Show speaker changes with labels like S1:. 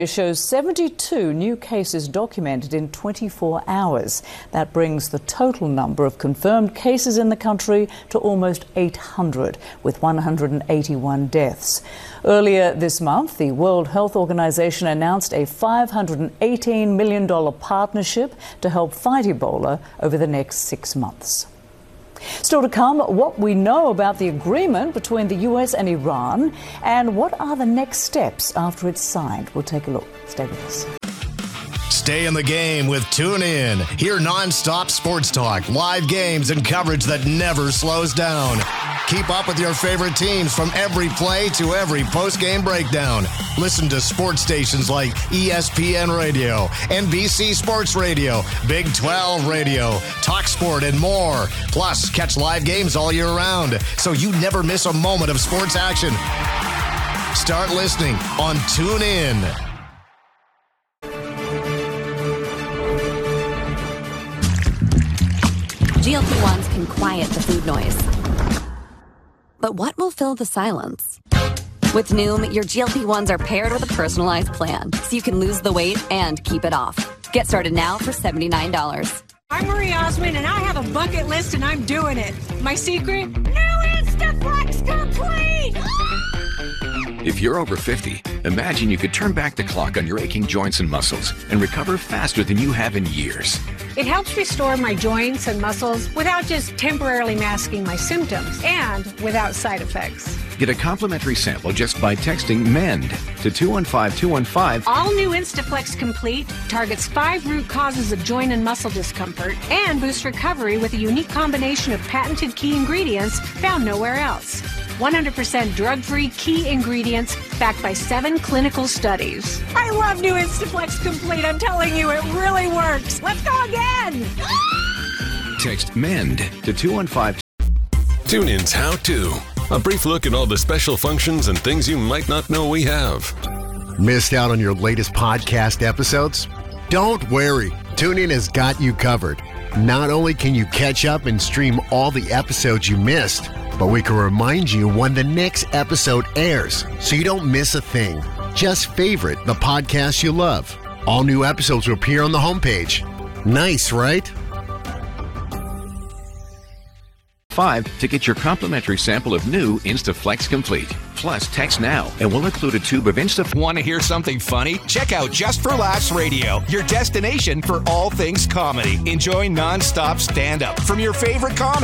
S1: It shows 72 new cases documented in 24 hours. That brings the total number of confirmed cases in the country to almost 800, with 181 deaths. Earlier this month, the World Health Organization announced a $518 million partnership to help fight Ebola over the next 6 months. Still to come, what we know about the agreement between the US and Iran, and what are the next steps after it's signed. We'll take a look. Stay with us.
S2: Stay in the game with TuneIn. Hear non-stop sports talk, live games, and coverage that never slows down. Keep up with your favorite teams from every play to every post-game breakdown. Listen to sports stations like ESPN Radio, NBC Sports Radio, Big 12 Radio, TalkSport, and more. Plus, catch live games all year round, so you never miss a moment of sports action. Start listening on TuneIn.
S3: GLP-1s can quiet the food noise. But what will fill the silence? With Noom, your GLP-1s are paired with a personalized plan, so you can lose the weight and keep it off. Get started now for $79.
S4: I'm Marie Osmond, and I have a bucket list, and I'm doing it. My secret? New Instaflex Complete!
S5: If you're over 50, imagine you could turn back the clock on your aching joints and muscles and recover faster than you have in years.
S4: It helps restore my joints and muscles without just temporarily masking my symptoms and without side effects.
S5: Get a complimentary sample just by texting MEND to 215-215.
S4: All new Instaflex Complete targets 5 root causes of joint and muscle discomfort and boosts recovery with a unique combination of patented key ingredients found nowhere else. 100% drug-free key ingredients backed by 7 clinical studies. I love new Instaflex Complete. I'm telling you, it really works. Let's go again.
S5: Text MEND to 215.
S6: TuneIn's How To. A brief look at all the special functions and things you might not know we have.
S7: Missed out on your latest podcast episodes? Don't worry. TuneIn has got you covered. Not only can you catch up and stream all the episodes you missed, but we can remind you when the next episode airs, so you don't miss a thing. Just favorite the podcast you love. All new episodes will appear on the homepage. Nice, right?
S5: 5 to get your complimentary sample of new Instaflex Complete. Plus, text now and we'll include a tube of Instaflex.
S8: Want to hear something funny? Check out Just for Laughs Radio, your destination for all things comedy. Enjoy non-stop stand-up from your favorite comics.